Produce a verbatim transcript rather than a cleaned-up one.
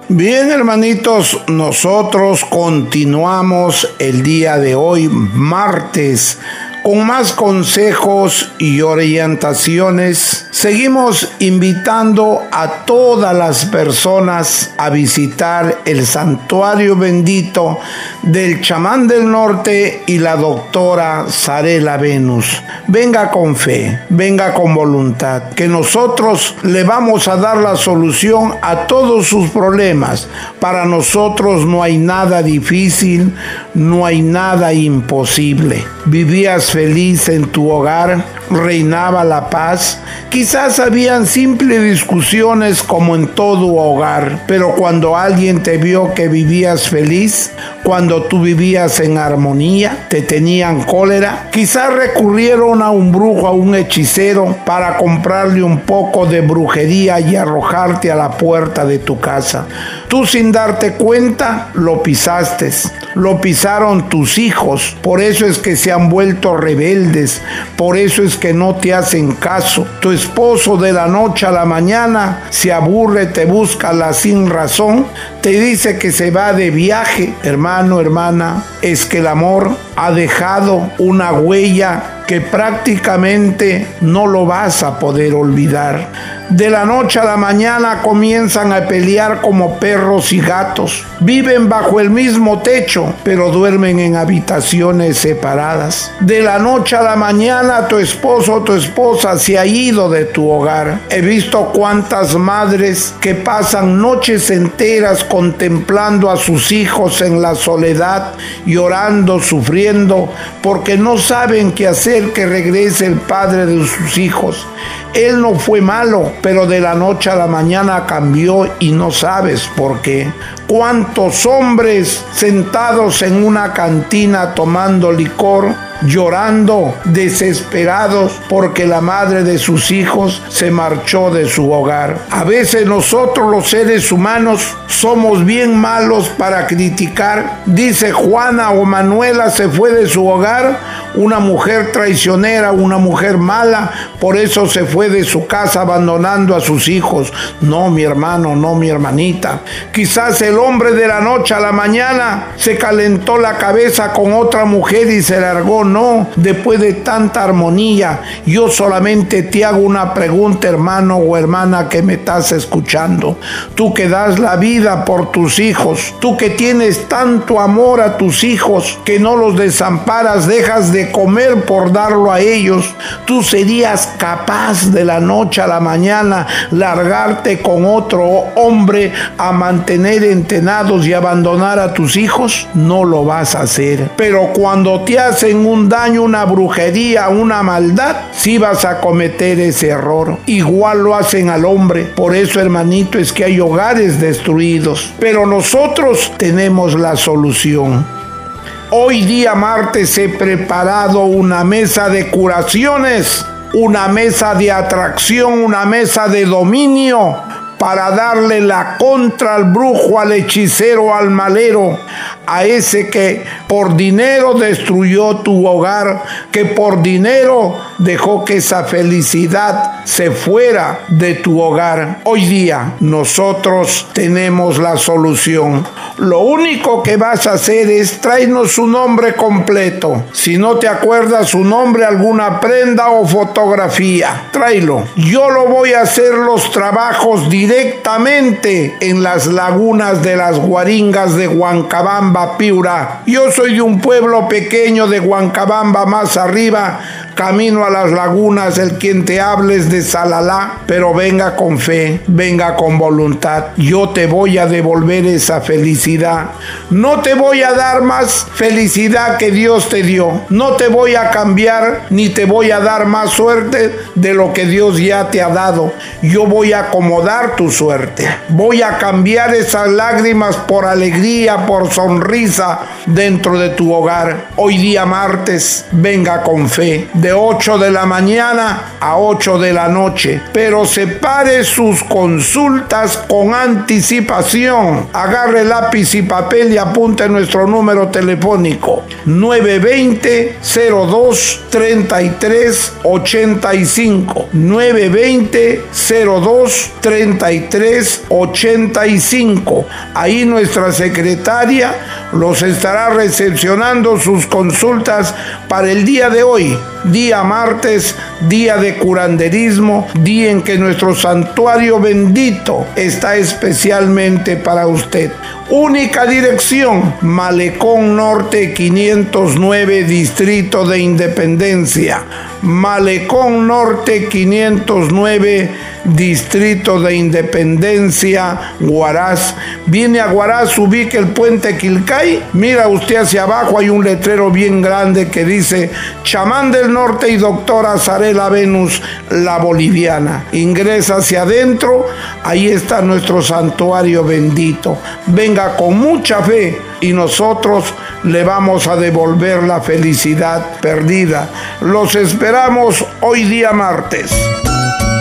Bien, hermanitos, nosotros continuamos el día de hoy, martes, con más consejos y orientaciones. Seguimos invitando a todas las personas a visitar el santuario bendito del chamán del norte y la doctora Zarela Venus. Venga con fe, venga con voluntad, que nosotros le vamos a dar la solución a todos sus problemas. Para nosotros no hay nada difícil, no hay nada imposible. Vivías feliz en tu hogar, reinaba la paz. Quizás habían simples discusiones como en todo hogar, pero cuando alguien te vio que vivías feliz, cuando tú vivías en armonía, te tenían cólera, quizás recurrieron a un brujo, a un hechicero, para comprarle un poco de brujería y arrojarte a la puerta de tu casa. Tú, sin darte cuenta, lo pisaste, lo pisaron tus hijos. Por eso es que se han vuelto rebeldes, por eso es que no te hacen caso. Tu esposo de la noche a la mañana se aburre, te busca la sin razón, te dice que se va de viaje. Hermano, hermana, es que el amor ha dejado una huella que prácticamente no lo vas a poder olvidar. De la noche a la mañana comienzan a pelear como perros y gatos. Viven bajo el mismo techo, pero duermen en habitaciones separadas. De la noche a la mañana tu esposo o tu esposa se ha ido de tu hogar. He visto cuántas madres que pasan noches enteras contemplando a sus hijos en la soledad, llorando, sufriendo, porque no saben qué hacer que regrese el padre de sus hijos. Él no fue malo, pero de la noche a la mañana cambió y no sabes por qué. ¿Cuántos hombres sentados en una cantina tomando licor, llorando, desesperados porque la madre de sus hijos se marchó de su hogar? A veces nosotros, los seres humanos, somos bien malos para criticar. Dice Juana o Manuela se fue de su hogar, una mujer traicionera, una mujer mala, por eso se fue de su casa abandonando a sus hijos. No, mi hermano, no, mi hermanita. Quizás el hombre de la noche a la mañana se calentó la cabeza con otra mujer y se largó. No, después de tanta armonía, yo solamente te hago una pregunta, hermano o hermana que me estás escuchando. Tú que das la vida por tus hijos, tú que tienes tanto amor a tus hijos, que no los desamparas, dejas de comer por darlo a ellos, ¿tú serías capaz de la noche a la mañana largarte con otro hombre a mantener entrenados y abandonar a tus hijos? No lo vas a hacer. Pero cuando te hacen un daño, una brujería, una maldad, sí vas a cometer ese error. Igual lo hacen al hombre. Por eso, hermanito, es que hay hogares destruidos. Pero nosotros tenemos la solución. Hoy día martes he preparado una mesa de curaciones, una mesa de atracción, una mesa de dominio, para darle la contra al brujo, al hechicero, al malero, a ese que por dinero destruyó tu hogar, que por dinero dejó que esa felicidad se fuera de tu hogar. Hoy día nosotros tenemos la solución. Lo único que vas a hacer es traernos su nombre completo. Si no te acuerdas su nombre, alguna prenda o fotografía, tráelo. Yo lo voy a hacer los trabajos directos directamente en las lagunas de las Guaringas de Huancabamba, Piura. Yo soy de un pueblo pequeño de Huancabamba, más arriba, camino a las lagunas. El quien te hable es de Salalá, pero venga con fe, venga con voluntad. Yo te voy a devolver esa felicidad. No te voy a dar más felicidad que Dios te dio. No te voy a cambiar ni te voy a dar más suerte de lo que Dios ya te ha dado. Yo voy a acomodar tu suerte. Voy a cambiar esas lágrimas por alegría, por sonrisa dentro de tu hogar. Hoy día martes, venga con fe, de ocho de la mañana a ocho de la noche, pero separe sus consultas con anticipación. Agarre lápiz lápiz y papel y apunte nuestro número telefónico nueve dos cero, cero dos, tres tres ocho cinco, nueve dos cero, cero dos, tres tres ocho cinco. Ahí nuestra secretaria los estará recepcionando sus consultas para el día de hoy, día martes, día de curanderismo, día en que nuestro santuario bendito está especialmente para usted. Única dirección, Malecón Norte quinientos nueve, Distrito de Independencia. Malecón Norte quinientos nueve, Distrito de Independencia, Huaraz. Viene a Huaraz, ubique el puente Quilcay. Mira usted hacia abajo, hay un letrero bien grande que dice Chamán del Norte y Doctora Zarela Venus, la boliviana. Ingresa hacia adentro, ahí está nuestro santuario bendito. Venga con mucha fe y nosotros le vamos a devolver la felicidad perdida. Los esperamos hoy día martes.